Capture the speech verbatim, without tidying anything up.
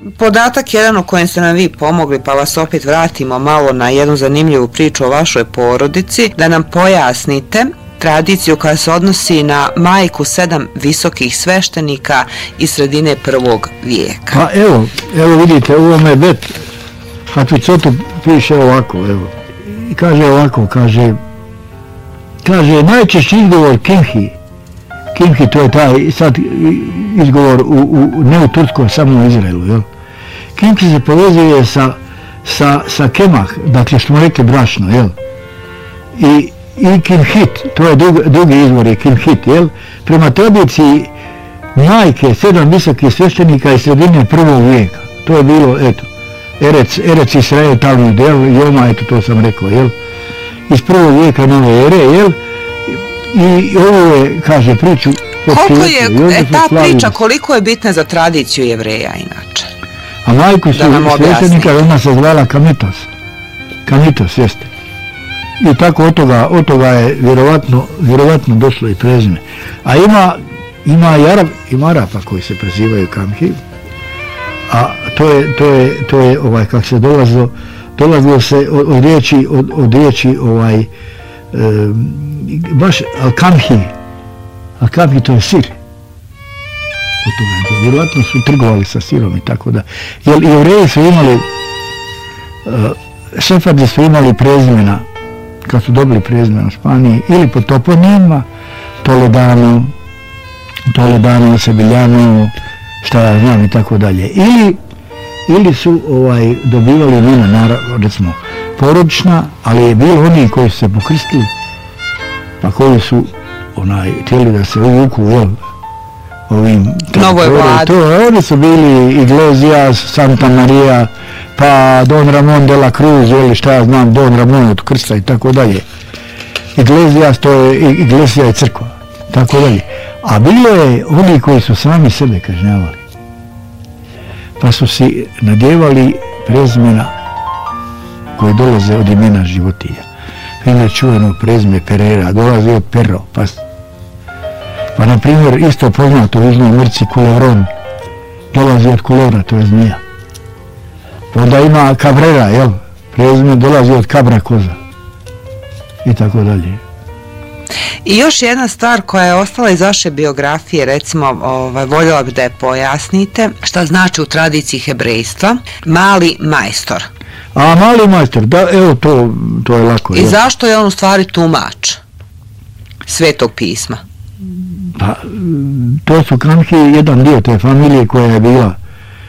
podatak jedan o kojem ste nam vi pomogli, pa vas opet vratimo malo na jednu zanimljivu priču o vašoj porodici, da nam pojasnite tradiciju koja se odnosi na majku sedam visokih sveštenika iz sredine prvog vijeka. Pa evo, evo vidite, u ovome Bet Hatvicotu piše ovako, evo, i kaže ovako, kaže, kaže, najčešći izgovor Kimhi, Kimhi to je taj sad izgovor u, u, ne u Turskom, samo u Izraelu, jel? Kimhi se povezuje sa, sa, sa Kemah, dakle što smo rekli brašno, jel? I i Kimhit, to je dug, drugi izvor je Kimhit, jel? Prema tradiciji majke sedam visokih sveštenika iz sredine prvog vijeka. To je bilo, eto, Erec, Erec Israel Talmud, jel? Joma, eto, to sam rekao, jel? Iz prvog vijeka nove ere, jel? I ovo je, kaže, priču... Koliko je e, ta priča, koliko je bitna za tradiciju Jevreja inače? A majku su sveštenika, ona se zvala Kamitos. Kamitos, jeste. I tako od toga, od toga je vjerovatno, vjerovatno došlo i prezime. A ima, ima i Arab, ima Arapa koji se prezivaju Kamhi, a to je, to je, to je ovaj, kako se dolazilo, dolazilo se od, od riječi, od, od riječi ovaj, e, baš Al-Kamhi, Al-Kamhi to je sir. Od toga, vjerovatno su trgovali sa sirom i tako da. Jer Jevreji su imali, e, Sefardi su imali prezimena, kad su dobili prezime u Španiji, ili po toponimima, Toledano, Toledano, Sebiljano, šta ja znam i tako dalje. Ili, ili su ovaj, dobivali imena, naravno, recimo, porodična, ali je bilo oni koji su se pokrstili, pa koji su onaj, htjeli da se uvuku, jel, ovim... Novoj vladi. To, oni su bili Iglesias, Santa Maria, pa Don Ramon de la Cruz, ili šta ja znam, Don Ramon od krsta i tako dalje. Iglesias, to je, Iglesia je crkva, tako dalje. A bilo je oni koji su sami sebe kažnjavali. Pa su si nadjevali prezimena koje dolaze od imena životinja. Primjer čuveno prezime Pereira, dolazi od Perro, pa, pa na primjer isto poznato u Južnoj Americi Kulevron, dolazi od kulevra, to je zmija. Onda ima Cabrera, jel? Prezime dolazi od Cabra koza. I tako dalje. I još jedna stvar koja je ostala iz vaše biografije, recimo, ovaj, voljela bi da je pojasnite, šta znači u tradiciji hebrejstva mali majstor. A mali majstor, da, evo to, to je lako. I jel? Zašto je on u stvari tumač Svetog pisma? Pa, to su Kamhi, jedan dio te familije koja je bila